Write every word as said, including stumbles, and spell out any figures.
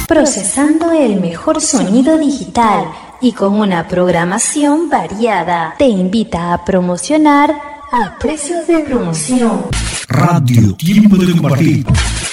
procesando el mejor sonido digital y con una programación variada. Te invita a promocionar a precios de promoción. Radio Tiempo de Compartir.